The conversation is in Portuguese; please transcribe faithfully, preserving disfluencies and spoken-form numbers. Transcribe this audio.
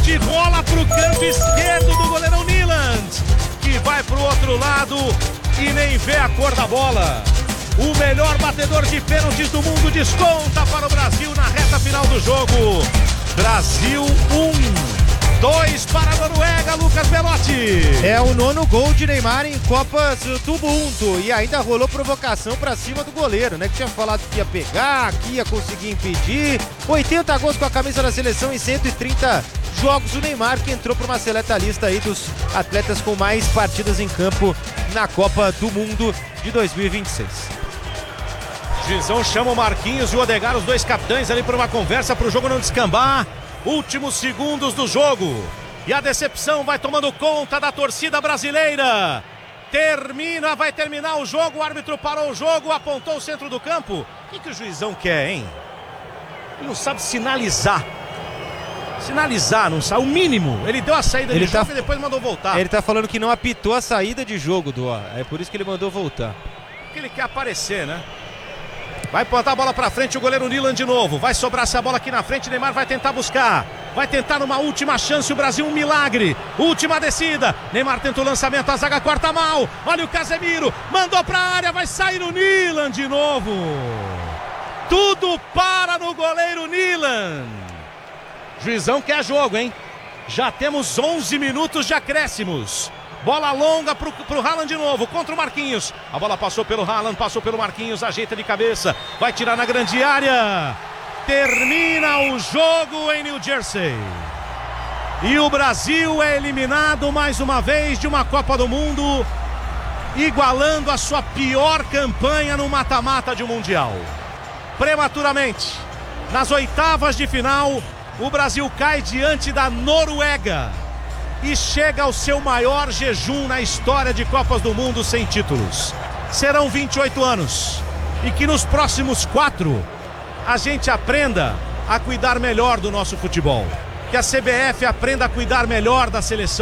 chute, bola pro canto esquerdo do goleirão Nyland, que vai pro outro lado e nem vê a cor da bola. O melhor batedor de pênaltis do mundo desconta para o Brasil na reta final do jogo. Brasil um, dois para a Noruega, Lucas Belotti. É o nono gol de Neymar em Copas do Mundo e ainda rolou provocação para cima do goleiro, né? Que tinha falado que ia pegar, que ia conseguir impedir. oitenta gols com a camisa da seleção em cento e trinta jogos. O Neymar que entrou para uma seleta lista aí dos atletas com mais partidas em campo na Copa do Mundo de dois mil e vinte e seis. Juizão chama o Marquinhos e o Odegaard, os dois capitães ali para uma conversa para o jogo não descambar. Últimos segundos do jogo e a decepção vai tomando conta da torcida brasileira. Termina, vai terminar o jogo, o árbitro parou o jogo, apontou o centro do campo. O que, que o juizão quer, hein? Ele não sabe sinalizar. Sinalizar, não sabe, o mínimo. Ele deu a saída ele de tá... jogo e depois mandou voltar. Ele tá falando que não apitou a saída de jogo, Duó. É por isso que ele mandou voltar. Porque ele quer aparecer, né? Vai plantar a bola pra frente o goleiro Nyland de novo. Vai sobrar essa bola aqui na frente. Neymar vai tentar buscar. Vai tentar numa última chance o Brasil, um milagre. Última descida. Neymar tenta o lançamento. A zaga corta mal. Olha o Casemiro. Mandou pra área. Vai sair o Nyland de novo. Tudo para no goleiro Nyland. Juizão quer jogo, hein? Já temos onze minutos de acréscimos. Bola longa pro, pro Haaland de novo, contra o Marquinhos. A bola passou pelo Haaland, passou pelo Marquinhos, ajeita de cabeça, vai tirar na grande área. Termina o jogo em New Jersey. E o Brasil é eliminado mais uma vez de uma Copa do Mundo, igualando a sua pior campanha no mata-mata de um Mundial. Prematuramente, nas oitavas de final, o Brasil cai diante da Noruega e chega ao seu maior jejum na história de Copas do Mundo sem títulos. Serão vinte e oito anos. E que nos próximos quatro a gente aprenda a cuidar melhor do nosso futebol. Que a C B F aprenda a cuidar melhor da seleção.